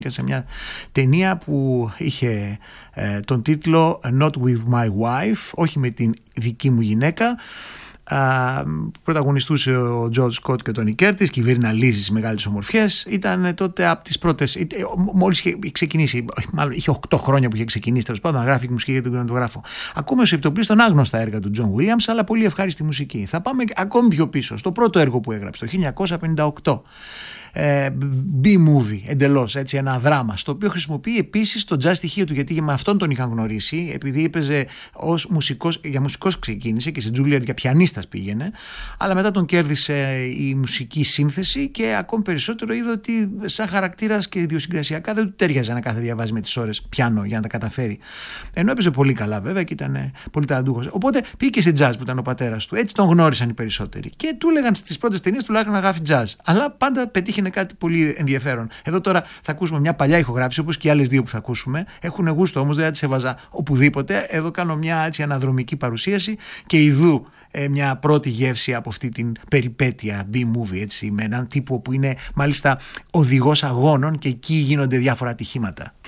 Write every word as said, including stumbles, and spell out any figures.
και σε μια ταινία που είχε ε, τον τίτλο Not with my wife, όχι με την δική μου γυναίκα. Uh, πρωταγωνιστούσε ο Τζορτζ Σκοτ και ο Τόνι Κέρτις, κυβέρνα λύζει στις μεγάλες ομορφιές. Ήταν τότε από τις πρώτες, μόλις είχε ξεκινήσει, μάλλον είχε οκτώ χρόνια που είχε ξεκινήσει τέλος πάντων να γράφει μουσική για τον κινηματογράφο. Ακούμε ως επιτοπλίστων άγνωστα έργα του Τζον Βίλιαμς, αλλά πολύ ευχάριστη μουσική. Θα πάμε ακόμη πιο πίσω, στο πρώτο έργο που έγραψε το χίλια εννιακόσια πενήντα οκτώ. B-movie, εντελώς, έτσι, ένα δράμα, στο οποίο χρησιμοποιεί επίσης το jazz στοιχείο του, γιατί με αυτόν τον είχαν γνωρίσει, επειδή έπαιζε ως μουσικός, για μουσικός ξεκίνησε και σε Juilliard για πιανίστας πήγαινε, αλλά μετά τον κέρδισε η μουσική σύνθεση και ακόμη περισσότερο είδε ότι σαν χαρακτήρας και ιδιοσυγκρασιακά δεν του τέριαζε να κάθε διαβάζει με τις ώρες πιάνο για να τα καταφέρει, ενώ έπαιζε πολύ καλά βέβαια και ήταν πολύ ταλαντούχος. Οπότε πήγε και στη jazz που ήταν ο πατέρας του, έτσι τον γνώρισαν οι περισσότεροι και του έλεγαν στις πρώτες ταινίες τουλάχιστον να γράφει jazz, αλλά πάντα πετύχει είναι κάτι πολύ ενδιαφέρον. Εδώ τώρα θα ακούσουμε μια παλιά ηχογράφηση, όπως και οι άλλες δύο που θα ακούσουμε. Έχουν γούστο όμως, δεν θα τις έβαζα οπουδήποτε. Εδώ κάνω μια έτσι αναδρομική παρουσίαση και ιδού ε, μια πρώτη γεύση από αυτή την περιπέτεια B-movie, έτσι, με έναν τύπο που είναι μάλιστα οδηγός αγώνων και εκεί γίνονται διάφορα ατυχήματα.